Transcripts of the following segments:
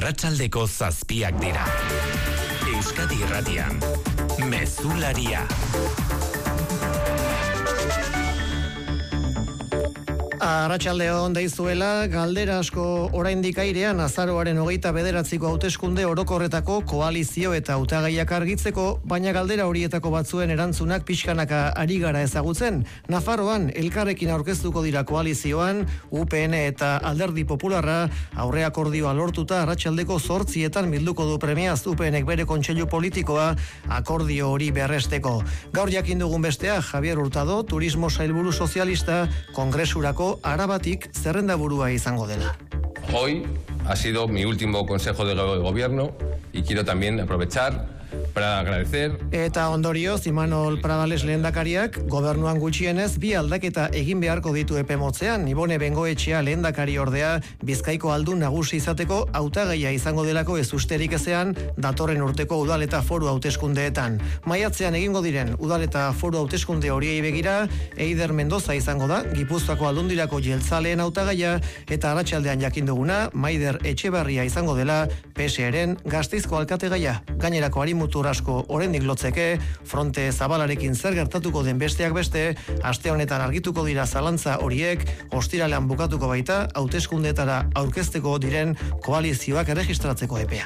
Arratsaldeko 7 dira. Euskadi Irratian, Mezularia. Arratsaldeon deizuela, galdera asko oraindik airean azaroaren 29ko hauteskunde orokorretako koalizio eta hautagaiak argitzeko, baina galdera horietako batzuen erantzunak pixkanaka ari gara ezagutzen. Nafarroan elkarrekin aurkeztuko dira koalizioan, UPN eta Alderdi Popularra aurre akordioa lortuta arratsaldeko 8 bilduko du premiaz UPNek bere kontseilu politikoa akordio hori berresteko. Gaur jakin dugun bestea, Javier Hurtado, turismo sailburu sozialista, kongresurako Arabatik zerrendaburua izango dela. Hoy ha sido mi último consejo de gobierno y quiero también aprovechar para agradecer. Eta ondorioz, Imanol Pradales lehendakariak gobernuan gutxienez bi aldaketa egin beharko ditu epe motzean. Ibone Bengoetxea lehendakari ordea Bizkaiko aldun nagusi izateko hautagaia izango delako ez usterik ezean datorren urteko udal eta foru hauteskundeetan. Maiatzean egingo diren udal eta foru hauteskunde horiei begira, Eider Mendoza izango da Gipuzkoako aldundirako jeltzaleen hautagaia, eta arratsaldean jakin duguna Maider Etxeberria izango dela PSeren Gasteizko alkategaia. Gainerako mutur asko oraindik lotzeke, fronte zabalarekin zer gertatuko den besteak beste, aste honetan argituko dira zalantza horiek, ostiralean bukatuko baita hauteskundetara aurkezteko diren koalizioak erregistratzeko epea.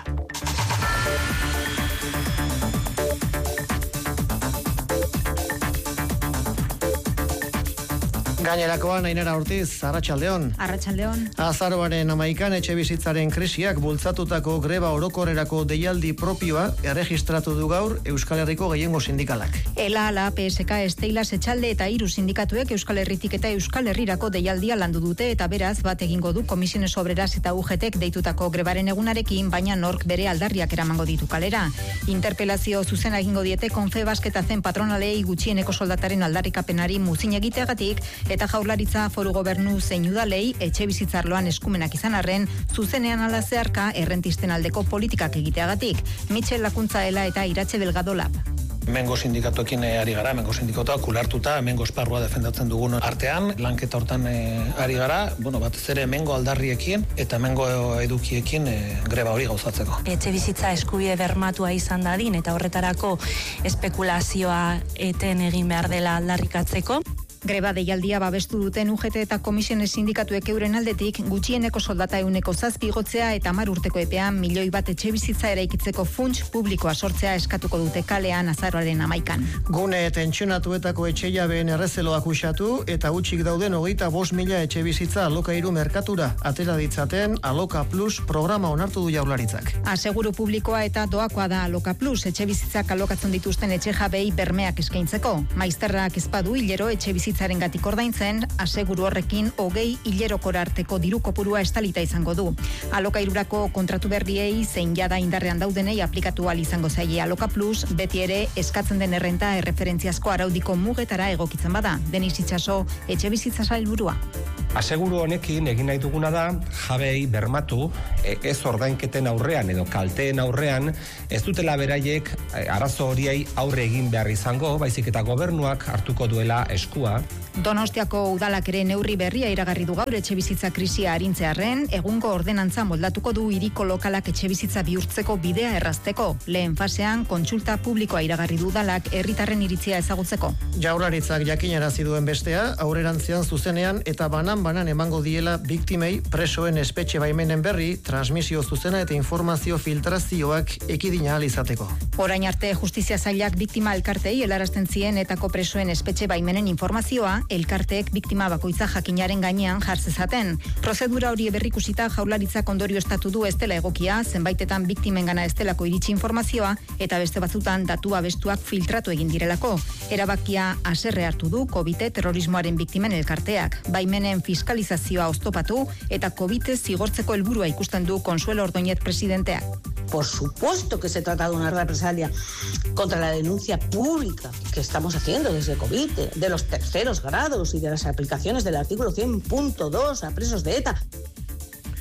Gainerakoan, Ainara Ortiz, arratsaldeon. Arratsaldeon. Azaroaren 11an etxebizitzaren krisiak bultzatutako greba orokorrerako deialdi propioa erregistratu du gaur Euskal Herriko gehiengo sindikalak. ELA, PSK, Esteilas, Etxalde eta 3 sindikatuek Euskal Herritik eta Euskal Herrirako deialdia landu dute, eta beraz bat egingo du Comisiones Obreras eta UGTek deitutako grebaren egunarekin, baina nork bere aldarriak eramango ditu kalera. Interpelazio zuzena egingo diete Confebask eta zen patronalei gutxieneko soldataren aldarrikapenari muzin egiteagatik, eta Jaurlaritza, Foru Gobernu zein udalei etxebizitzarloan eskumenak izan arren, zuzenean ala zeharka errentisten aldeko politikak egiteagatik. Michel Lakuntza Ela eta Iratxe Delgado Lab. Hemengo sindikatuekin ari gara, hemengo sindikatuak ulertuta, hemengo esparrua defendatzen dugun artean, lanketa hortan ari gara, batez ere hemengo aldarriekin eta hemengo edukiekin greba hori gauzatzeko. Etxebizitza eskubide bermatua izan dadin eta horretarako espekulazioa eten egin behar dela aldarrikatzeko. Greba deialdia babestu duten UGT eta Komisiones sindikatuek euren aldetik gutxieneko soldata 7 igotzea eta 10 urteko epean 1 milioi bat etxebizitza eraikitzeko funts publikoa sortzea eskatuko dute kalean azaroaren 11an. Gune tentsionatuetako etxejabeen errezeloak usatu eta hutsik dauden 25.000 etxebizitza alokairu merkatura atera ditzaten Aloka Plus programa onartu du Jaurlaritzak. Aseguru publikoa eta doakoa da Aloka Plus, etxebizitzak alokatzen dituzten etxejabei bermeak eskaintzeko. Maizterrak ezpadu hilero etxebizitza gatik ordaintzen, aseguru horrekin 20 hilerokora arteko diru kopurua estalita izango du. Alokairurako kontratu berriei zein jada indarrean daudenei aplikatu ahal izango zaie Aloka Plus, beti ere eskatzen den errenta erreferentziazko araudiko mugetara egokitzen bada. Denis Itxaso, etxebizitza sailburua. Aseguru honekin egin nahi duguna da jabei bermatu ez ordainketen aurrean edo kalteen aurrean ez dutela beraiek arazo horiei aurre egin behar izango, baizik eta gobernuak hartuko duela eskua. Donostiako udalak ere neurri berria iragarri du gaur etxebizitza krisia arintzearren, egungo ordenantza moldatuko du hiriko lokalak etxebizitza bihurtzeko bidea errazteko. Lehen fasean kontsulta publikoa iragarri du udalak herritarren iritzia ezagutzeko. Jaurlaritzak jakinarazi duen bestea, aurrerantzean zuzenean eta banan emango diela biktimei presoen espetxe baimenen berri, transmisio zuzena eta informazio filtrazioak ekidin ahal izateko. Orain arte justizia sailak biktima elkartei helarazten zien etako presoen espetxe baimenen informazioa, elkarteek biktima bakoitza jakinaren gainean jartzezaten. Prozedura hori berrikusita Jaurlaritzak ondorioztatu du ez dela egokia, zenbaitetan biktimengana ez delako iritsi informazioa eta beste batzutan datu abestuak filtratu egin direlako. Erabakia haserre hartu du Covite terrorismoaren biktimen elkarteak. Baimenen fiskalizazioa oztopatu eta Covite zigortzeko helburua ikusten du Consuelo Ordóñez presidenteak. Por supuesto que se trata de una represalia contra la denuncia pública que estamos haciendo desde Covite, de los terceros grados y de las aplicaciones del artículo 100.2 a presos de ETA.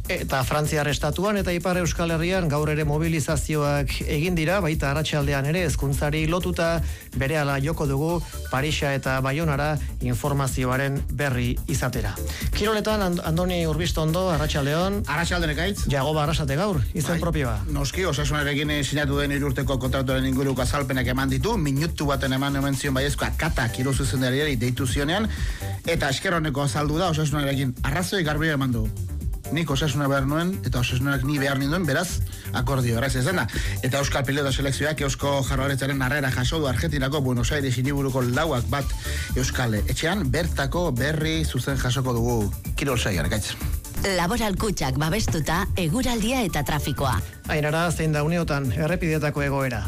Eta Frantziar estatuan eta Ipar Euskal Herrian gaur ere mobilizazioak egin dira, baita arratsaldean ere hezkuntzari lotuta berehala joko dugu Parisa eta Baionara informazioaren berri izatera. Kiroletan Andoni Urbistondo, arratsaldeon. Arratsaldeon ekaitz. Jagoba arrasate gaur, izen propioa. Noski, Osasunarekin sinatu den 3 urteko kontratuaren inguruko azalpenak eman ditu, minutu baten eman zion baiezkoa Kata Kiro zuzendariari deitu zionean, eta eskerroneko azaldu da Osasunarekin arrazoi garbia eman du. Nik Osasuna behar nuen, eta Osasunak ni behar ninduen, beraz, akordio, erraz ez dena. Eta Euskal Pilota Selekzioak Eusko Jaurlaritzaren harrera jaso du Argentinako Buenos Aires hiriburuko lauak bat Euskal etxean, bertako berri zuzen jasoko dugu kirol saioan, ekaitz. Laboral Kutxak babestuta eguraldia eta trafikoa. Ainara, zein da uneotan errepideetako egoera?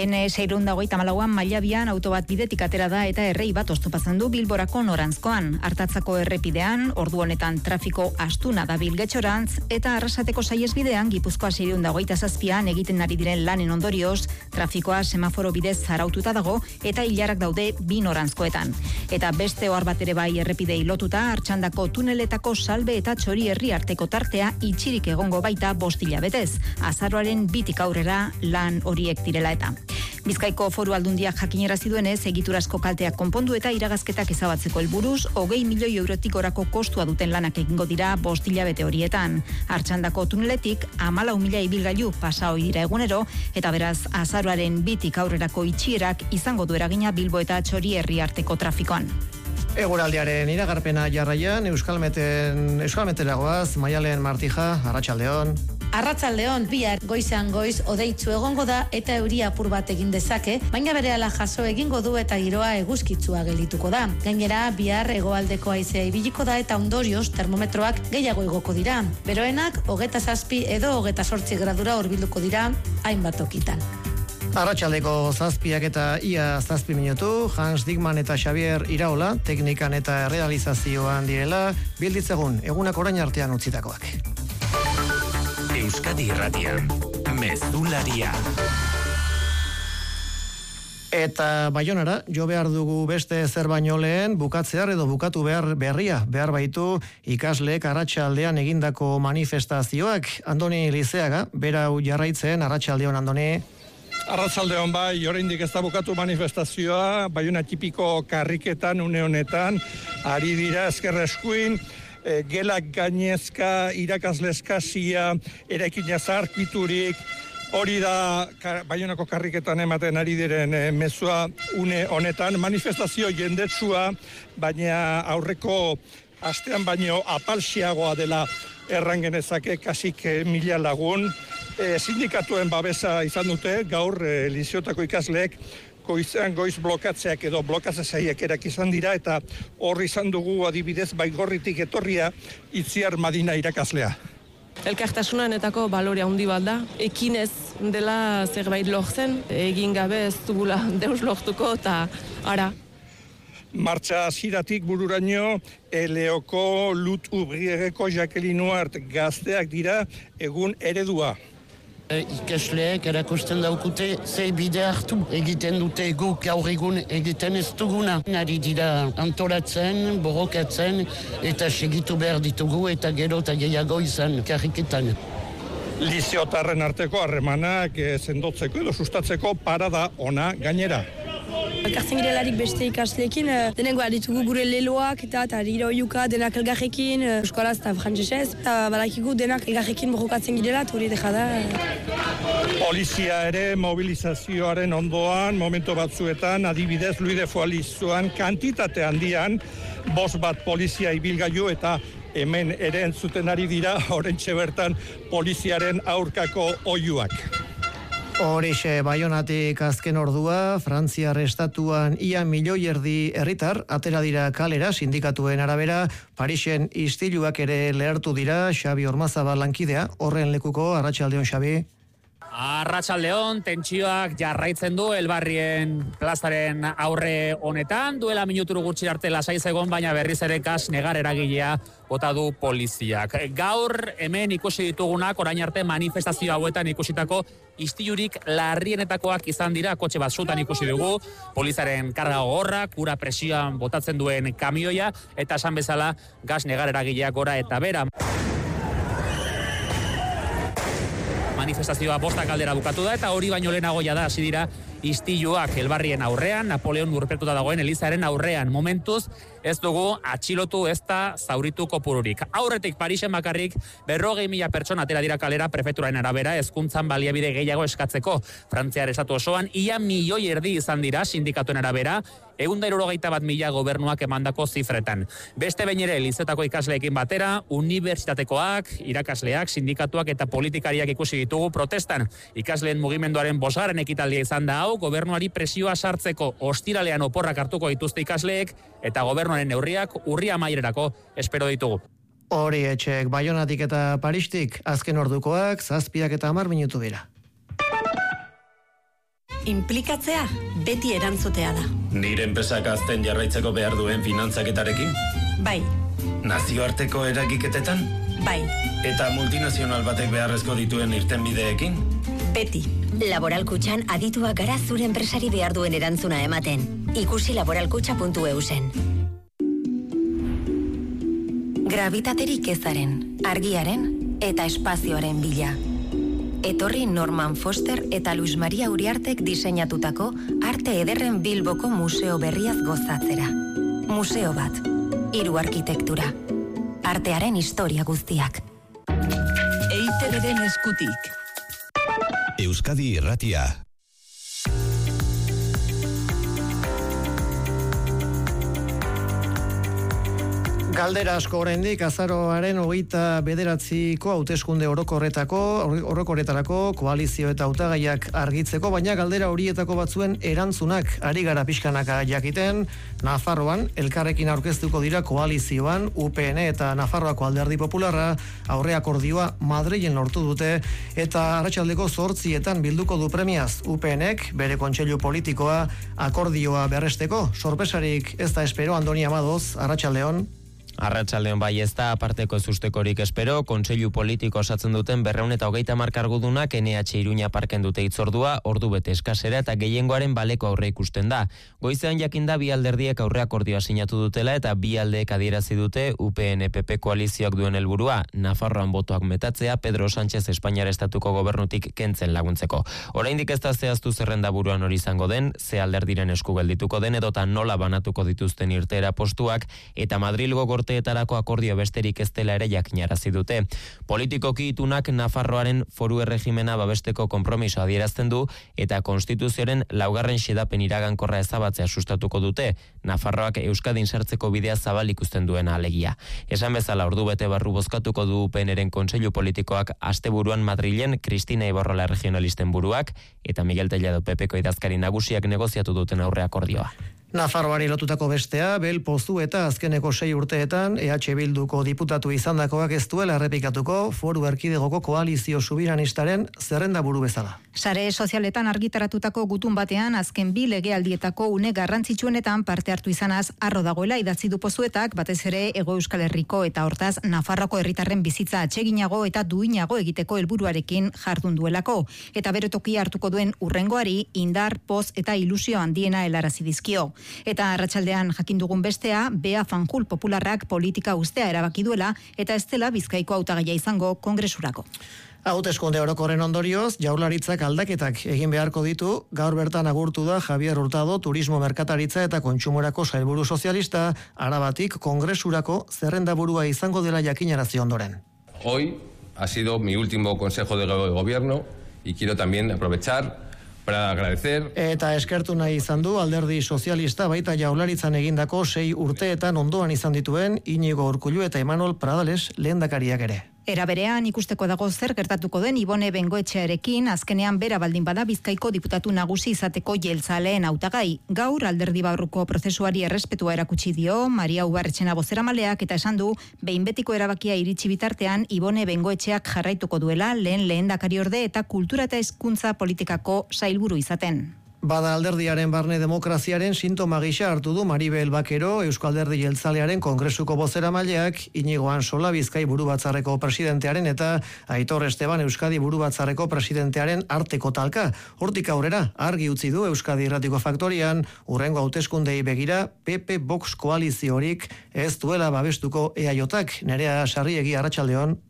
N624an Mailabian auto bat bidetik atera da eta errei bat oztopatzen du Bilborako noranzkoan. Artatzako errepidean, ordu honetan trafiko astuna dabil Getxorantz, eta Arrasateko saihesbidean Gipuzkoa 627an egiten ari diren lanen ondorioz, trafikoa semaforo bidez zaraututa dago eta ilarak daude bi noranzkoetan. Eta beste ohar bat ere bai errepidei lotuta, Artxandako tuneletako Salbe eta Txori herri arteko tartea itxirik egongo baita 5 hilabetez. Azaroaren 2tik aurrera lan horiek direla eta. Bizkaiko Foru Aldundiak jakinarazi duenez, egiturazko kalteak konpondu eta iragazketak ezabatzeko helburuz, 20 milioi eurotik gorako kostua duten lanak egingo dira 5 hilabete horietan. Artxandako tuneletik 14.000 ibilgailu pasa ohi dira egunero, eta beraz azaroaren 2tik aurrerako itxierak izango du eragina Bilbo eta Txori herri arteko trafikoan. Eguraldiaren iragarpena jarraian, Euskalmetera goaz, Maialen Martija, arratsaldeon. Arratsaldeon, bihar goizean goiz odeitzu egongo da eta euria apur bat egin dezake, baina berehala jaso egingo du eta giroa eguzkitsua geldituko da. Gainera, bihar hegoaldeko haizea ibiliko da eta ondorioz termometroak gehiago igoko dira. Beroenak 27 edo 28 gradura hurbilduko dira hainbat tokitan. Arratsaldeko 7 eta ia 7 minutu, Hans Dickmann eta Xavier Iraola, teknikan eta realizazioan direla, bilditzegun egunak orain artean utzitakoak. Euskadi Irratian, Mezularia. Eta Baionara, jo behar dugu beste zer baino lehen, bukatzear edo bukatu behar baitu ikasleek arratsaldean egindako manifestazioak. Andoni Lizeaga, berau jarraitzen, arratsaldeon Andoni. Arratsaldeon bai, oraindik ez da bukatu manifestazioa, Baiona tipiko karriketan une honetan, ari dira ezker eskuin, gelak gainezka, irakasle eskasia, eraikina zarkiturik, hori da Baionako karriketan ematen ari diren mezua une honetan, manifestazio jendetsua, baina aurreko astean baino apalxiagoa dela errangenezake, kasik 1000 lagun. Sindikatuen babesa izan dute, gaur Liziotako ikasleek goizean goiz blokatzeak edo blokatzaileak erak izan dira, eta horri izan dugu adibidez Baigorritik etorria Itziar Madina irakaslea. Elkartasunanetako balore handi bat da, ekinez dela zerbait lortzen, egin gabe ez dugula deus lortuko eta ara. Martxa hasieratik bururaino, Eleoko Lut Ubriegeko Jacqueline Nuart gazteak dira egun eredua. Ikasleek erakusten daukute ze bide hartu egiten dute guk gaur egun egiten ez duguna. Nari dira antolatzen, borrokatzen eta segitu behar ditugu eta gero eta gehiago izan karriketan. Liziotarren arteko harremanak sendotzeko edo sustatzeko parada ona gainera. Elkartzen girelarik beste ikasleekin, denengo ditugu gure leloak eta rira oiuka denak elgarrekin, euskalaz eta frantzesez, eta badakigu denak elgarrekin borrokatzen girela, hori deja da. Polizia ere mobilizazioaren ondoan, momento batzuetan, adibidez Luide Foalizuan kantitate handian, 5 bat polizia ibilgailu eta hemen ere entzuten ari dira, orentxe bertan poliziaren aurkako oiuak. Horixe, Baionatik azken ordua, Frantziar estatuan ia 1,5 milioi herritar atera dira kalera, sindikatuen arabera, Parisen istiluak ere lehertu dira, Xabi Ormazabal lankidea, horren lekuko, arratsaldeon Xabi. Arratsaldeon, tentsioak jarraitzen du Elbarrien plazaren aurre honetan, duela minuturu gutxi arte lasai zegon, baina berriz ere gas negar eragilea bota du poliziak. Gaur hemen ikusi ditugunak, orain arte manifestazio hauetan ikusitako istilurik larrienetakoak izan dira, kotxe bat sutan ikusi dugu, polizaren karga gogorrak, ura presioan botatzen duen kamioia, eta esan bezala gas negar eragileak gora eta bera. manifestazioa 5 aldera bukatu da, eta hori baino lehenago da hasi dira istiluak Elbarrien aurrean, Napoleon urpertuta dagoen elizaren aurrean. Momentuz ez dugu atxilotu ez da zauritu kopururik. Aurretik Parisen bakarrik 40.000 pertsona atera dira kalera prefeturaren arabera hezkuntzan baliabide gehiago eskatzeko. Frantziar estatu osoan ia 1,5 milioi izan dira sindikatuen arabera, 161.000 gobernuak emandako zifretan. Beste behin ere lizeotako ikasleekin batera, unibertsitatekoak, irakasleak, sindikatuak eta politikariak ikusi ditugu protestan. Ikasleen mugimenduaren 5. ekitaldia izan da hau, gobernuari presioa sartzeko ostiralean oporrak hartuko dituzte ikasleek eta gobernuaren neurriak urria amaierarako espero ditugu. Hori etxek Baionatik eta Paristik azken ordukoak 7:10 minutu dira. Inplikatzea beti erantzutea da. Nire enpresak azten jarraitzeko behar duen finantzaketarekin? Bai. Nazioarteko eragiketetan? Bai. Eta multinazional batek beharrezko dituen irtenbideekin? Beti. Laboral Kutxan adituak gara zure enpresari behar duen erantzuna ematen. Ikusi laboralkutxa.eu zen. Gravitaterik ezaren, argiaren eta espazioaren bila. Etorri Norman Foster eta Luis Maria Uriartek diseinatutako arte ederren Bilboko museo berriaz gozatzera. Museo bat, 3 arkitektura. Artearen historia guztiak. EITB-den eskutik. Euskadi Irratia. Galdera asko oraindik azaroaren 29ko hauteskunde orokorretarako koalizio eta hautagaiak argitzeko, baina galdera horietako batzuen erantzunak ari gara pixkanaka jakiten. Nafarroan elkarrekin aurkeztuko dira koalizioan UPN eta Nafarroako Alderdi Popularra aurreakordioa Madrilen lortu dute eta arratsaldeko 8:00 bilduko du premiaz UPNek bere kontseilu politikoa akordioa berresteko. Sorpresarik ez da espero, Andoni Amadoz, arratsaldeon. Arratsaldeon bai ez da aparteko zustekorik espero, kontseilu politiko osatzen duten 230 kargudunak NH Iruña parken dute hitzordua, ordu bete eskasera eta gehiengoaren baleko aurre ikusten da. Goizean jakinda bi alderdiek aurreakordioa sinatu dutela eta bi aldeek adierazi dute UPN PP koalizioak duen helburua, Nafarroan botoak metatzea Pedro Sánchez Espainiar estatuko gobernutik kentzen laguntzeko. Oraindik ez da zehaztu zerrenda buruan hori izango den, ze alderdiren esku geldituko den edota nola banatuko dituzten irteera postuak eta Madrilgo urteetarako akordio besterik ez dela ere jakinarazi dute. Politikoki itunak Nafarroaren foru erregimena babesteko konpromisoa adierazten du eta konstituzioaren 4. xedapen iragankorra ezabatzea sustatuko dute. Nafarroak Euskadin sartzeko bidea zabal ikusten duena alegia. Esan bezala ordu bete barru bozkatuko du UPNren kontseilu politikoak asteburuan Madrilen Cristina Iborrola regionalisten buruak eta Miguel Tellado PPko idazkari nagusiak negoziatu duten aurreakordioa. Nafarroari lotutako bestea, Bel Pozu eta azkeneko 6 urteetan EH Bilduko diputatu izandakoak ez duela errepikatuko foru erkidegoko koalizio subiranistaren zerrenda buru bezala. Sare sozialetan argitaratutako gutun batean azken 2 legealdietako une garrantzitsuenetan parte hartu izanaz harro dagoela idatzi du Pozuetak, batez ere Hego Euskal Herriko eta hortaz Nafarroako herritarren bizitza atseginago eta duinago egiteko helburuarekin jardun duelako eta bere tokia hartuko duen urrengoari indar, poz eta ilusio handiena helarazi dizkio. Eta arratsaldean jakin dugun bestea, Bea Fanjul Popularrak politika ustea erabaki duela eta ez dela Bizkaiko hautagaia izango kongresurako. Hauteskunde orokorren ondorioz, Jaurlaritzak aldaketak egin beharko ditu, gaur bertan agurtu da Javier Hurtado turismo merkataritza eta kontsumorako sailburu sozialista, Arabatik kongresurako zerrendaburua izango dela jakinarazi ondoren. Hoy ha sido mi último consejo de gobierno y quiero también aprovechar para agradecer. Eta eskertu nahi izan du Alderdi Sozialista baita Jaurlaritzan egindako 6 urteetan ondoan izan dituen Iñigo Urkullu eta Imanol Pradales lehendakariak ere. Era berean ikusteko dago zer gertatuko den Ibone Bengoetxearekin, azkenean bera baldin bada Bizkaiko diputatu nagusi izateko jeltzaleen hautagai. Gaur alderdi barruko prozesuari errespetua erakutsi dio Maria Ubarretxena bozeramaleak eta esan du behin betiko erabakia iritsi bitartean Ibone Bengoetxeak jarraituko duela lehendakariorde eta kultura eta hezkuntza politikako sailburu izaten. Bada alderdiaren barne demokraziaren sintoma gisa hartu du Maribel Bakero, Eusko Alderdi Jeltzalearen kongresuko bozeramaileak, Iñigo Ansola Bizkai burubatzarreko presidentearen eta Aitor Esteban Euskadi burubatzarreko presidentearen arteko talka. Hortik aurrera, argi utzi du Euskadi Irratiko Faktorian, urrengo hauteskundei begira, PP Vox koaliziorik ez duela babestuko EAJak. Nerea Sarriegi, arratsaldeon.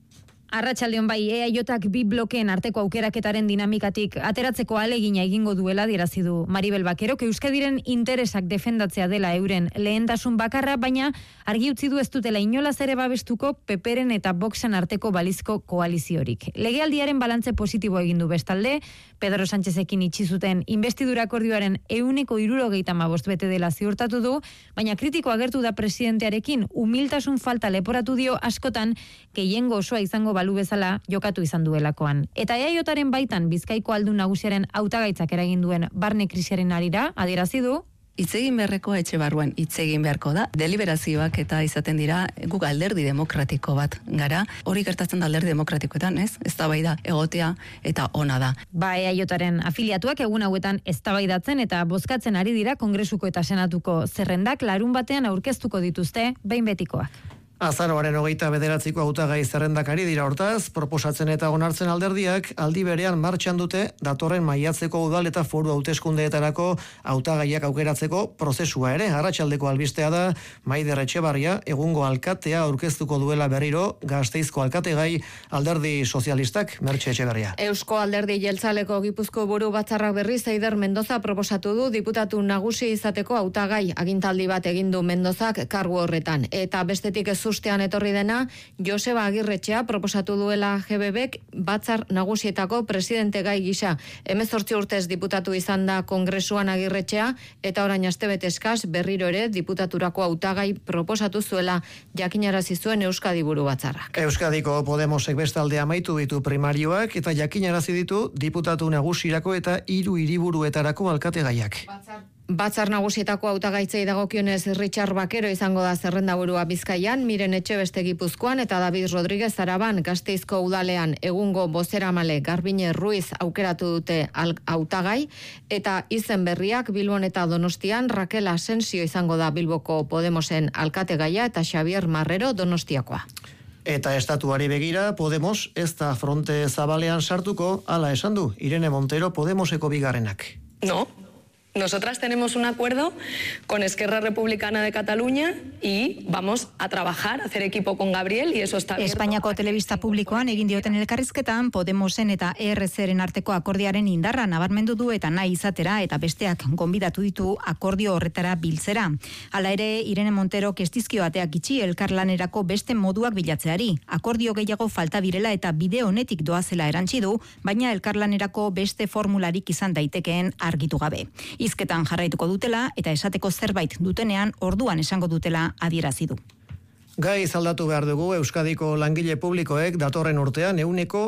Arratsaldeon bai, EAJak bi blokeen arteko aukeraketaren dinamikatik ateratzeko ahalegina egingo duela adierazi du Maribel Bakerok. Euskadiren interesak defendatzea dela euren lehentasun bakarra, baina argi utzi du ez dutela inolaz ere babestuko PPren eta Voxen arteko balizko koaliziorik. Legealdiaren balantze positibo egin du bestalde, Pedro Sánchezekin itxi zuten investidura akordioaren 175 bete dela ziurtatu du, baina kritiko agertu da presidentearekin, humiltasun falta leporatu dio askotan gehiengo osoa izango balu bezala jokatu izan duelakoan. Eta EAJaren baitan Bizkaiko aldun nagusiaren hautagaitzak eragin duen barne krisiaren arira adierazi du hitz egin beharrekoa etxe barruan hitz egin beharko da. Deliberazioak eta izaten dira guk alderdi demokratiko bat gara. Hori gertatzen da alderdi demokratikoetan, ez? Eztabaida egotea eta ona da. Ba, EAJaren afiliatuak egun hauetan eztabaidatzen eta bozkatzen ari dira Kongresuko eta Senatuko zerrendak larun batean aurkeztuko dituzte behin betikoak. Azaroaren 29ko hautagai zerrendakari dira hortaz, proposatzen eta onartzen alderdiak aldi berean martxan dute datorren maiatzeko udal eta foru hauteskundeetarako hautagaiak aukeratzeko prozesua ere. Arratsaldeko albistea da Maider Etxebarria egungo alkatea aurkeztuko duela berriro Gasteizko alkategai alderdi sozialistak. Mertxe Etxeberria. Eusko Alderdi Jeltzaleko Gipuzko buru batzarrak berriz Eider Mendoza proposatu du diputatu nagusi izateko hautagai. Agintaldi bat egin du Mendozak kargu horretan, eta bestetik ustean etorri dena, Joseba Agirretxea proposatu duela GBBek batzar nagusietako presidente gai gisa. 18 urtez diputatu izan da Kongresuan Agirretxea, eta orain astebete eskas berriro ere diputaturako hautagai proposatu zuela jakinarazi zuen Euskadi buru batzarrak. Euskadiko Podemosek bestalde amaitu ditu primarioak eta jakinarazi ditu diputatu nagusirako eta 3 hiriburuetarako alkategaiak. Batzar nagusietako hautagaitzei dagokionez Richard Bakero izango da zerrendaburua Bizkaian, Miren Etxebeste Gipuzkoan eta David Rodríguez Araban Gasteizko udalean. Egungo bozeramale Garbine Ruiz aukeratu dute hautagai, eta izen berriak Bilbon eta Donostian Raquel Asensio izango da Bilboko Podemosen alkategaia eta Xavier Marrero Donostiakoa. Eta estatuari begira, Podemos ez da fronte zabalean sartuko, hala esan du Irene Montero Podemoseko bigarrenak. No. Nosotras tenemos un acuerdo con Esquerra Republicana de Cataluña y vamos a trabajar, a hacer equipo con Gabriel y eso está abierto. Espainiako telebista publikoan egin dioten elkarrizketan Podemosen eta ERC-ren arteko akordiaren indarra nabarmendu du eta nahi izatera eta besteak gonbidatu ditu akordio horretara biltzera. Hala ere, Irene Montero kestizkio ateak itxi elkarlanerako beste moduak bilatzeari. Akordio gehiago falta direla eta bide honetik doazela erantsi du, baina elkarlanerako beste formularik izan daitekeen argitu gabe. Hizketan jarraituko dutela eta esateko zerbait dutenean orduan esango dutela adierazi du. Gai zaldatu behar dugu Euskadiko langile publikoek datorren urtean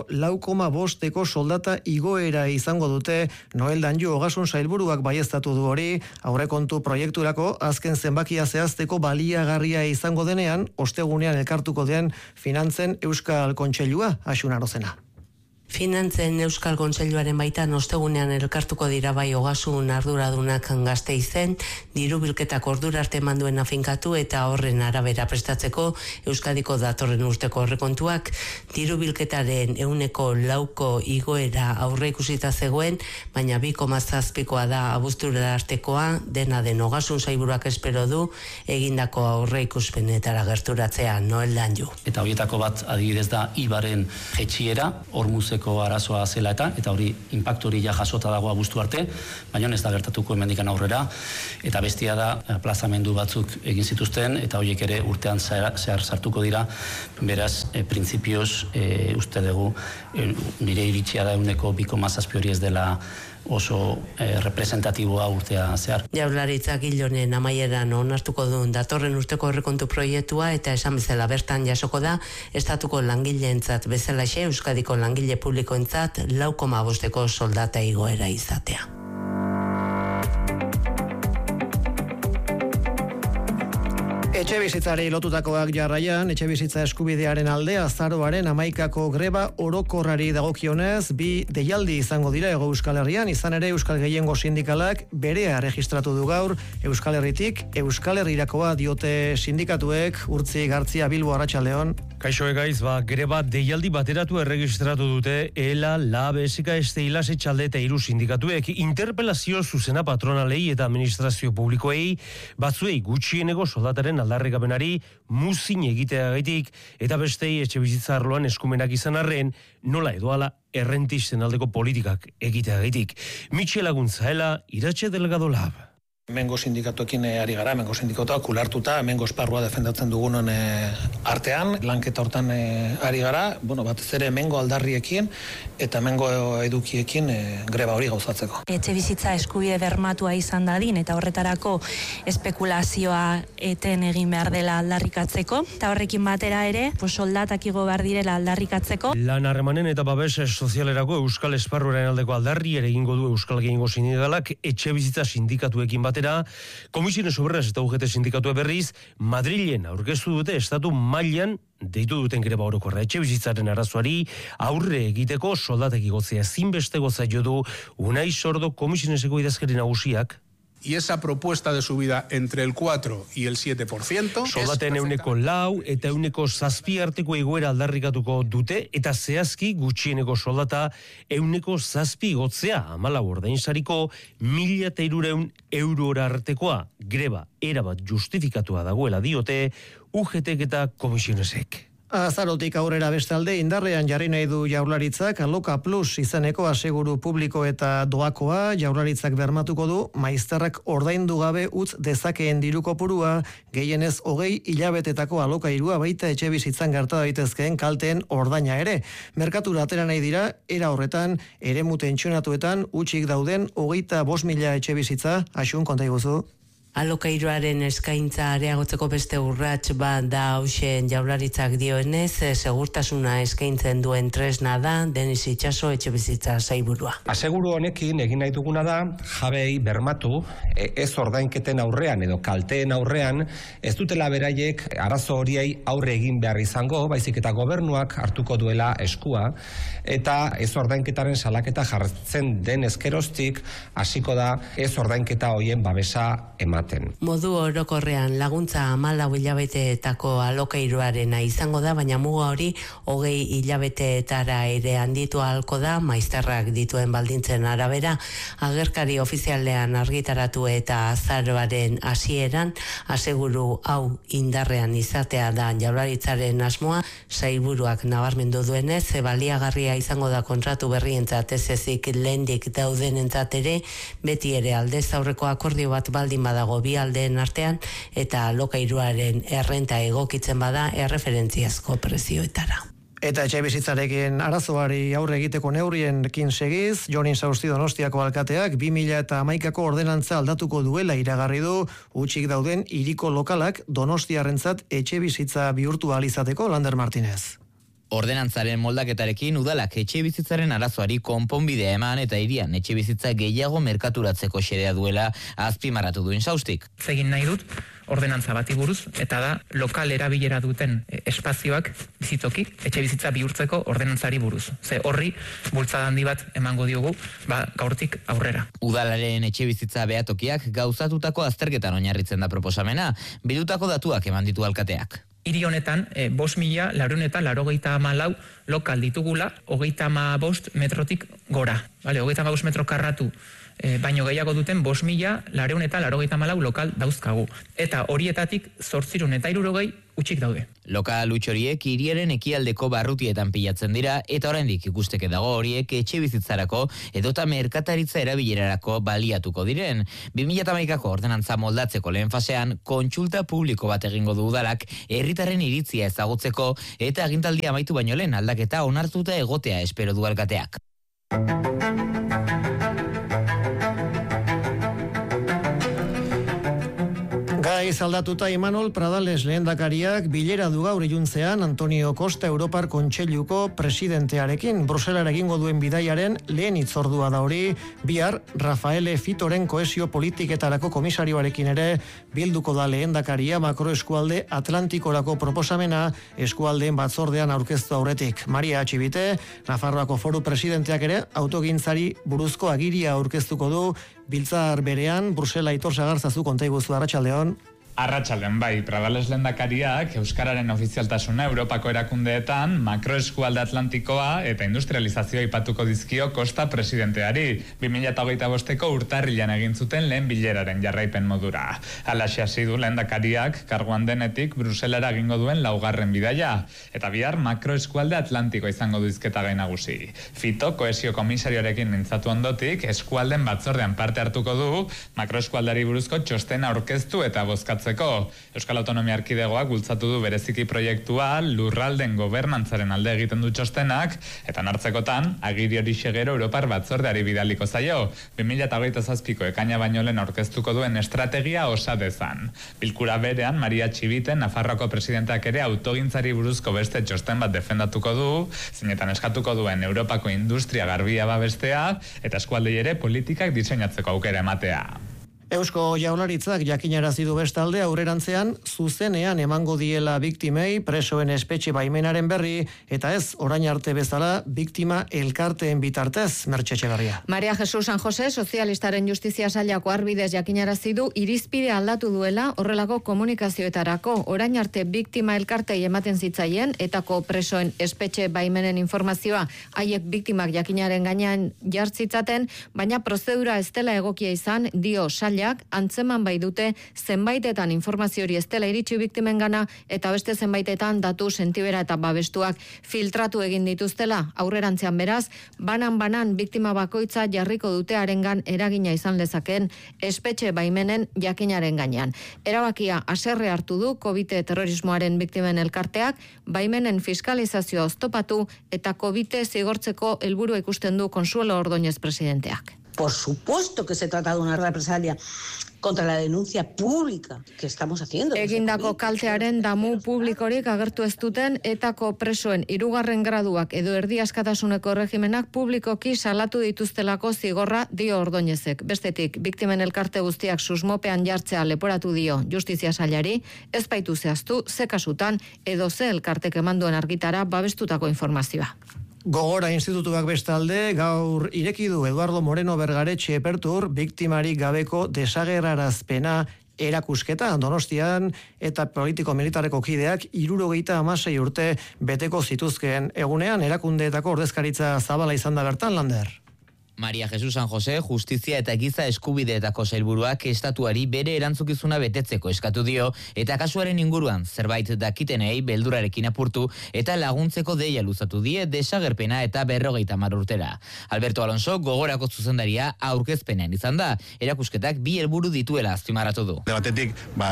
4,5 soldata igoera izango dute. Noel Danju Ogasun Sailburuak baieztatu du hori, aurrekontu proiekturako azken zenbakia zehazteko baliagarria izango denean, ostegunean elkartuko den Finantzen Euskal Kontseilua, Asun Arozena. Finantzen Euskal Kontseiluaren baitan ostegunean elkartuko dira bai Ogasun arduradunak Gasteizen, diru bilketak ordura arte manduena finkatu eta horren arabera prestatzeko Euskadiko datorren urteko aurrekontuak. Diru bilketaren 4% igoera aurre ikusita zegoen, baina 2,7koa da abuztura artekoa, dena den Ogasun Sailburuak espero du egindako aurre ikuspenetara gerturatzea. Noel Danju. Eta horietako bat adibidez da IBAren jetxiera, hormuzeko arazoa zela eta hori inpaktu hori ja jasota dago abuztu arte, baina ez da gertatuko hemendikan aurrera, eta bestia da plazamendu batzuk egin zituzten, eta horiek ere urtean zehar sartuko dira, beraz, printzipioz, uste dugu, nire iritsia da 2,7 hori ez dela oso representatiboa urtea zehar. Jaurlaritzak hil honen amaieran onartuko duen datorren urteko aurrekontu proiektua eta esan bezala bertan jasoko da estatuko langileentzat bezalaxe Euskadiko langile publikoentzat 4,5ko soldata igoera izatea. Etxebizitzari lotutakoak jarraian, etxebizitza eskubidearen alde azaroaren 11ko greba orokorrari dagokionez, 2 deialdi izango dira Hego Euskal Herrian, izan ere Euskal Gehiengo Sindikalak berea registratu du gaur Euskal Herritik, Euskal Herrirakoa diote sindikatuek. Urtzi Gartzia, Bilbo, Arratsaldeon. Kaixo egaiz, greba deialdi bateratu erregistratu dute ELA, LAB, SK, Esteilas, Etxalde eta Hiru sindikatuek interpelazio zuzena patronalei eta administrazio publikoei batzuei gutxieneko soldataren aldarrikapenari muzin egiteagaitik eta bestei etxebizitza arloan eskumenak izan arren nola edo ala errentisten aldeko politikak egiteagaitik. Mitxe Laguntzaela, Iratxe Delgado LAB. Hemengo sindikatuekin ari gara, hemengo sindikatuak ulartuta, hemengo esparrua defendatzen dugunon artean, lanketa hortan ari gara, batez ere hemengo aldarriekin eta hemengo edukiekin greba hori gauzatzeko. Etxe bizitza eskubide bermatua izan dadin eta horretarako espekulazioa eten egin behar dela aldarrikatzeko, eta horrekin batera ere, soldatak igo behar direla aldarrikatzeko. Lan harremanen eta babes sozialerako Euskal Esparruaren aldeko aldarri ere egingo du Euskal Gehiengo Sindikalak etxe bizitza sindikatuekin batera. Komisiones Obreras eta UGT sindikatue berriz, Madrilen aurkeztu dute estatu mailan deitu duten greba orokorra etxebizitzaren arazoari aurre egiteko soldatek igotzea ezinbesteko zaio du Unai Sordo Komisioneseko idazkari nagusiak. Y esa propuesta de subida entre el 4 y el 7%... Soldaten euneko 4 eta euneko 7 arteko egoera aldarrikatuko dute, eta zehazki gutxieneko soldata euneko 7 gotzea, 14 ordainsariko 1.300 eurora artekoa greba erabat justifikatua dagoela diote UGTek eta Komisionesek. Azarotik aurrera bestalde indarrean jarri nahi du Jaurlaritzak Aloka Plus izeneko aseguru publiko eta doakoa. Jaurlaritzak bermatuko du maizterrak ordaindu gabe utz dezakeen diru kopurua, gehienez 20 hilabetetako alokairua baita etxebizitzan gerta daitezkeen kalteen ordaina ere. Merkatura atera nahi dira, era horretan eremu tentsionatuetan utzik dauden 25.000 etxebizitza. Asun, konta iguzu. Alokairuaren eskaintza areagotzeko beste urrats bat da hausen Jaurlaritzak dioenez, segurtasuna eskaintzen duen tresna da Denis Itxaso etxebizitza sailburua. Aseguru honekin egin nahi duguna da jabei bermatu ez ordainketen aurrean edo kalteen aurrean ez dutela beraiek arazo horiei aurre egin behar izango, baizik eta gobernuak hartuko duela eskua eta ez ordainketaren salaketa jartzen den ezkeroztik hasiko da ez ordainketa hoien babesa ematen. Modu orokorrean laguntza 14 hilabeteetako alokairuarena izango da, baina muga hori 20 hilabeteetara ere handitu ahalko da, maizterrak dituen baldintzen arabera. Agerkari ofizialean argitaratu eta azaroaren hasieran aseguru hau indarrean izatea da Jaurlaritzaren asmoa. Sailburuak nabarmendu duenez, baliagarria izango da kontratu berrientzat ez ezik lehendik daudenentzat ere, beti ere aldez aurreko akordio bat baldin badago bi aldeen artean eta alokairuaren errenta egokitzen bada erreferentziazko prezioetara. Eta etxebizitzarekin arazoari aurre egiteko neurriekin segiz, Jonin Sausti Donostiako alkateak 2011ko ordenantza aldatuko duela iragarri du, utzik dauden hiriko lokalak Donostiarrentzat etxebizitza bihurtu ahal izateko. Lander Martinez. Ordenantzaren moldaketarekin udalak etxebizitzaren arazoari konponbidea eman eta hirian etxebizitza gehiago merkaturatzeko xedea duela azpimarratu duen Saustik. Zegin nahi dut ordenantza bati buruz eta da lokal erabilera duten espazioak bizitoki etxebizitza bihurtzeko ordenantzari buruz. Ze horri bultzada handi bat emango diogu gaurtik aurrera. Udalaren etxebizitza behatokiak gauzatutako azterketan oinarritzen da proposamena, bildutako datuak eman ditu alkateak. Hiri honetan, 5.484 lokal ditugula, 35 metrotik gora. 35 metro karratu baino gehiago duten 5.484 lokal dauzkagu. Eta horietatik 860 utzik daude. Lokal horiek hiriaren ekialdeko barrutietan pilatzen dira eta oraindik ikusteke dago horiek etxebizitzarako edota merkataritza erabilerarako baliatuko diren. 2011ko ordenantza moldatzeko lehen fasean kontsulta publiko bat egingo du udalak herritarren iritzia ezagutzeko eta agintaldia amaitu baino lehen aldaketa onartuta egotea espero du alkateak. Gaiz aldatuta Imanol Pradales lehendakariak bilera du gaur iluntzean Antonio Costa Europar Kontseiluko presidentearekin. Bruselara egingo duen bidaiaren lehen hitzordua da hori. Bihar Rafael Fitoren kohesio politiketarako komisarioarekin ere bilduko da lehendakaria makroeskualde Atlantikorako proposamena eskualdeen batzordean aurkeztu aurretik. Maria Atxibite, Nafarroako Foru presidenteak ere autogintzari buruzko agiria aurkeztuko du. Biltzar berean, Brusela Aitor Sagarzazu konta iguzu, arratsaldeon. Arratsalden bai, Pradales lehendakariak Euskararen ofizialtasuna Europako erakundeetan makroeskualde Atlantikoa eta industrializazioa aipatuko dizkio Costa presidenteari. 2025ko urtarrilean egin zuten lehen bileraren jarraipen modura. Halaxe hasi du lehendakariak karguan denetik Bruselara egingo duen laugarren bidaia, eta bihar makroeskualde Atlantikoa izango dizketa gai nagusi. Fito kohesio komisarioarekin mintzatu ondotik eskualden batzordean parte hartuko du makroeskualdeari buruzko txostena aurkeztu eta bozkatzeko. Euskal Autonomia Erkidegoak bultzatu du bereziki proiektua lurralden gobernantzaren alde egiten du txostenak, eta nartzekotan agiri hori gero Europar batzordeari bidaliko zaio, 2027ko ekaina baino lehen aurkeztuko duen estrategia osadezan. Bilkura berean Maria Txibiten, Nafarroako presidenteak ere autogintzari buruzko beste txosten bat defendatuko du, zeinetan eskatuko duen Europako industria garbia babestea eta eskualdei ere politikak diseinatzeko aukera ematea. Eusko Jaurlaritzak jakinarazi du bestalde aurrerantzean zuzenean emango diela biktimei presoen espetxe baimenaren berri, eta ez orain arte bezala biktima elkarteen bitartez. Mertxe Etxeberria. Maria Jesus San Jose, sozialistaren justizia sailako arbidez jakinarazi du irizpide aldatu duela horrelako komunikazioetarako. Orain arte biktima elkartei ematen zitzaien etako presoen espetxe baimenen informazioa haiek biktimak jakinaren gainean jartzitzaten, baina prozedura ez dela egokia izan, dio sail antzeman bai dute zenbaitetan informazio hori ez dela iritsi biktimengana eta beste zenbaitetan datu sentibera eta babestuak filtratu egin dituztela. Aurrerantzean beraz, banan biktima bakoitza jarriko dute harengan eragina izan lezakeen espetxe baimenen jakinaren gainean. Erabakia haserre hartu du COVID terrorismoaren biktimen elkarteak, baimenen fiskalizazioa oztopatu eta COVID zigortzeko helburua ikusten du Consuelo Ordóñez presidenteak. Por supuesto que se trata de una represalia contra la denuncia pública que estamos haciendo. Egindako kaltearen damu publikorik agertu ez duten etako presoen 3. graduak edo erdi askatasuneko regimenak publikoki salatu dituztelako zigorra dio Ordóñezek. Bestetik, biktimen elkarte guztiak susmopean jartzea leporatu dio justizia sailari, ez baitu zehaztu ze kasutan edo ze elkartek emanduen argitara babestutako informazioa. Gogora institutuak bestalde gaur ireki du Eduardo Moreno Bergaretxe Epertur biktimarik gabeko desagerrarazpena erakusketa Donostian, eta politiko militareko kideak 76 urte beteko zituzkeen egunean erakundeetako ordezkaritza zabala izan da bertan. Lander. Maria Jesus San Jose, justizia eta giza eskubideetako sailburuak estatuari bere erantzukizuna betetzeko eskatu dio, eta kasuaren inguruan zerbait dakitenei beldurarekin apurtu eta laguntzeko deia luzatu die desagerpena eta 50 urtera. Alberto Alonso gogorako zuzendaria aurkezpenean izan da, erakusketak 2 helburu dituela azpimarratu du. Batetik,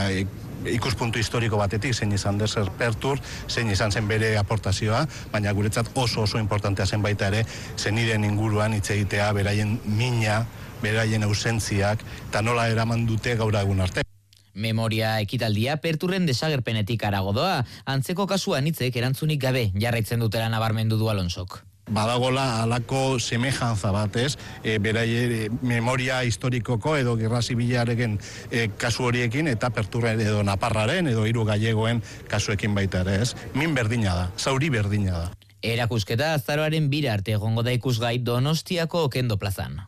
ikuspuntu historiko batetik, zein izan dezer Pertur, zein izan zen bere aportazioa, baina guretzat oso importantea zen baita ere, zeniren inguruan hitz egitea, beraien mina, beraien ausentziak, eta nola eraman dute gaur egun arte. Memoria ekitaldia Perturren desagerpenetik harago doa, antzeko kasuan hitzek erantzunik gabe jarraitzen dutela nabarmendu du Alonsok. Badagola alako semejanza batez, beraie memoria historikoko edo gerra zibilaren kasu horiekin eta Perturren edo Naparraren edo 3 gallegoen kasuekin baita ere, ez? Min berdina da, zauri berdina da. Erakusketa azaroaren 2 arte egongo da ikusgai Donostiako Okendo plazan.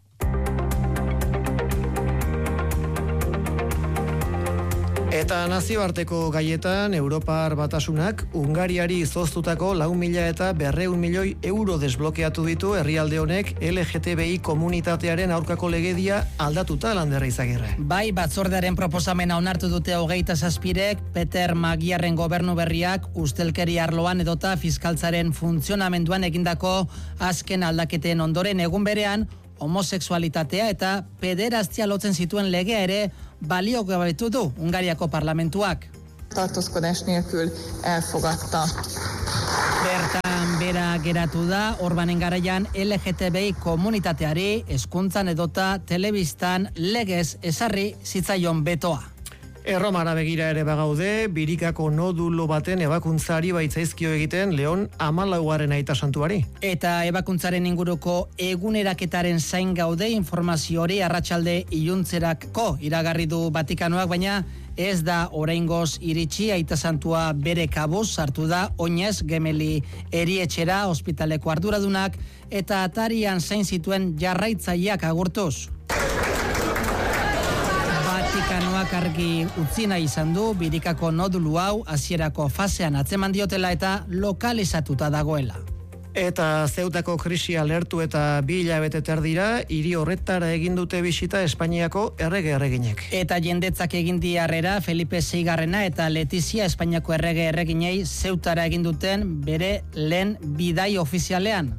Eta nazioarteko gaietan Europar Batasunak Hungariari zoztutako 4.200.000 euro desblokeatu ditu herrialde honek LGTBI komunitatearen aurkako legedia aldatuta. Landerra Izagirre. Bai, batzordearen proposamena onartu dute 27ek, Peter Magiarren gobernu berriak ustelkeri arloan edota fiskaltzaren funtzionamenduan egindako azken aldaketen ondoren egun berean homosexualitatea eta pederastia lotzen zituen legea ere baliogabetu du Hungariako parlamentuak. Tartózkodás nélkül elfogadta. Bertan bera geratu da Orbanen garaian LGTBI komunitateari hezkuntzan edota telebistan legez ezarri zitzaion betoa. Erromara begira ere bagaude, birikako nodulo baten ebakuntzari baitzaizkio egiten Leon 14. aita santuari. Eta ebakuntzaren inguruko eguneraketaren zain gaude informazio hori arratsalde iluntzerako iragarri du Vatikanoak, baina ez da oraingoz iritsi. Aita santua bere kabuz sartu da Oinez Gemeli erietxera ospitaleko arduradunak eta atarian zain zituen jarraitzaileak agurtuz. Vatikanoak bakargi utzi nahi izan du birikako nodulu hau hasierako fasean atzeman diotela eta lokalizatuta dagoela. Eta Zeutako krisia lertu eta 2 hilabete terdira, hiri horretara egin dute bisita Espainiako erreginek. Eta jendetzak egin diarrera Felipe VI eta Letizia Espainiako erreginei Zeutara egin duten bere lehen bidai ofizialean.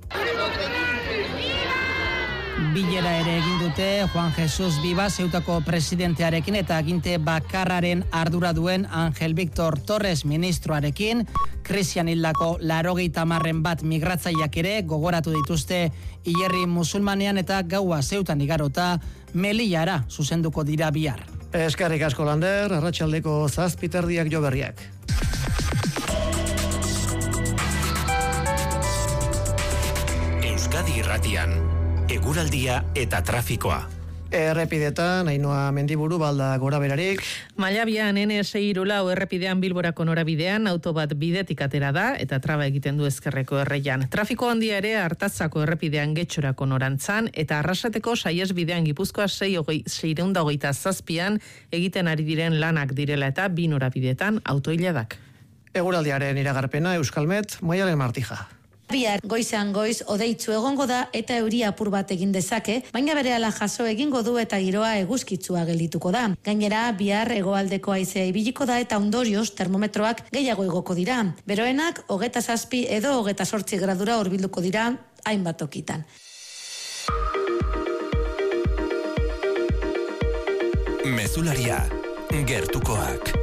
Bilera ere egin dute Juan Jesus Viva Zeutako presidentearekin eta aginte bakarraren ardura duen Ángel Víctor Torres ministroarekin. Krisian hildako 90 migratzaileak ere gogoratu dituzte hilerri musulmanean eta gaua Zeutan igarota Melillara zuzenduko dira bihar. Eskerrik asko Lander, arratsaldeko 7:00 jo berriak. Euskadi Irratian, eguraldia eta trafikoa. Errepidetan, Ainhoa Mendiburu, balda gora berarik. Mailabian N634 errepidean Bilborako norabidean auto bat bidetik atera da eta traba egiten du ezkerreko erreian. Trafiko handia ere Artatzako errepidean Getxorako norantzan eta Arrasateko Saiesbidean Gipuzkoa 627an egiten ari diren lanak direla eta 2 norabidetan autoiladak. Eguraldiaren iragarpena Euskalmet, Maialen Martija. Bihar goizean goiz odeitzu egongo da eta euria apur bat egin dezake, baina berehala jaso egingo du eta giroa eguzkitsua geldituko da. Gainera, bihar hegoaldeko haizea ibiliko da eta ondorioz termometroak gehiago igoko dira. Beroenak 27 edo 28 gradura hurbilduko dira hainbat tokitan. Mezularia, gertukoak.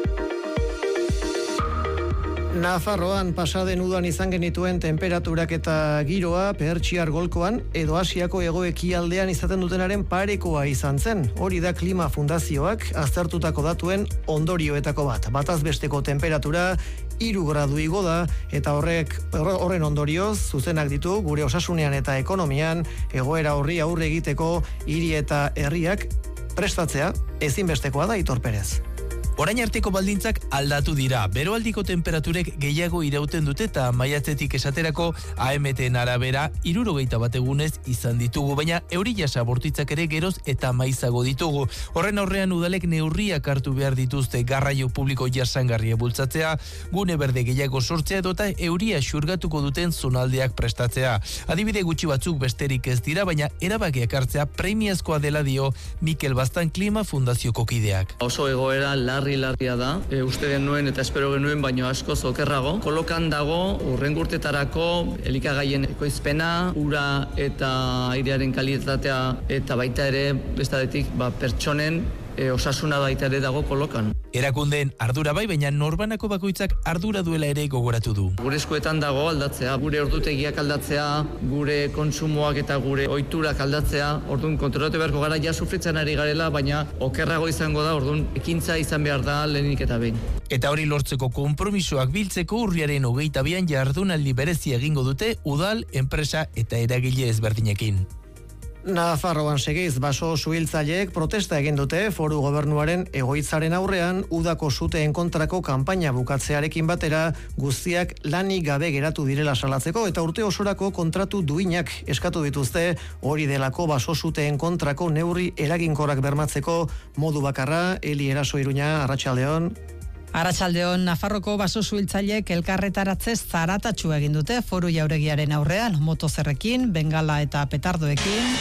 Nafarroan pasaden udan izan genituen temperaturak eta giroa Pertsiar golkoan edo Asiako hego-ekialdean izaten dutenaren parekoa izan zen. Hori da Klima Fundazioak aztertutako datuen ondorioetako bat. Bataz besteko temperatura 3 gradu igo da eta horren ondorioz zuzenak ditu gure osasunean eta ekonomian egoera horri aurre egiteko hiri eta herriak prestatzea ezinbestekoa da Aitor Perez. Orain arteko baldintzak aldatu dira. Beroaldiko temperaturek gehiago irauten dute eta maiatzetik esaterako AMT-en arabera 61 egunez izan ditugu, baina euri jasa bortitzak ere geroz eta maizago ditugu. Horren aurrean udalek neurriak hartu behar dituzte garraio publiko jasangarria bultzatzea, gune berde gehiago sortzea edota euria xurgatuko duten zonaldeak prestatzea. Adibide gutxi batzuk besterik ez dira, baina erabakiak hartzea premiazkoa dela dio Mikel Baztan Klima Fundazioko kideak. Oso egoera larria da, uste genuen eta espero genuen baino asko okerrago. Kolokan dago urrengo urtetarako elikagaien ekoizpena, ura eta airearen kalitatea eta baita ere bestadetik pertsonen osasuna baita ere dago kolokan. Erakundeen ardura bai, baina norbanako bakoitzak ardura duela ere gogoratu du. Gure eskuetan dago aldatzea, gure ordutegiak aldatzea, gure kontsumoak eta gure ohiturak aldatzea, orduan kontrolatu beharko gara ja sufritzen ari garela, baina okerrago izango da, orduan ekintza izan behar da lehenik eta behin. Eta hori lortzeko konpromisoak biltzeko urriaren 22an jardunaldi berezi egingo dute udal, enpresa eta eragile ezberdinekin. Nafarroan segiz baso suhiltzaileek protesta egin dute foru gobernuaren egoitzaren aurrean udako suteen kontrako kanpaina bukatzearekin batera guztiak lanik gabe geratu direla salatzeko eta urte osorako kontratu duinak eskatu dituzte hori delako baso suteen kontrako neurri eraginkorrak bermatzeko modu bakarra. Eli Eraso Iruña, arratsaldeon. Arratsaldeon, Nafarroko baso suhiltzaileek elkarretaratzez zaratatxu egin dute foru jauregiaren aurrean, motozerrekin, bengala eta petardoekin.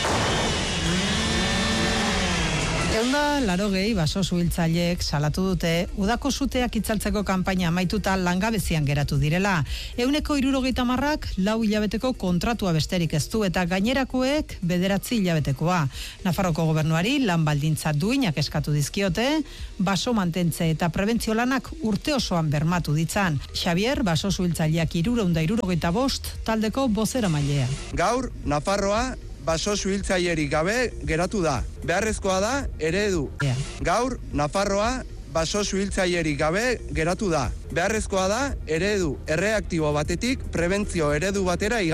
180 baso suhiltzaileek salatu dute udako suteak itzaltzeko kanpaina amaituta langabezian geratu direla. 170ak 4 hilabeteko kontratua besterik ez du eta gainerakoek 9 hilabetekoa. Nafarroko gobernuari lan baldintza duinak eskatu dizkiote, baso mantentze eta prebentzio lanak urte osoan bermatu ditzan. Xavier, baso suhiltzaileak 375 taldeko bozeramailea. Gaur, Nafarroa baso suhiltzailerik gabe geratu da. Beharrezkoa da eredu. Gaur, Nafarroa baso suhiltzailerik gabe geratu da. Beharrezkoa da eredu erreaktibo batetik prebentzio eredu batera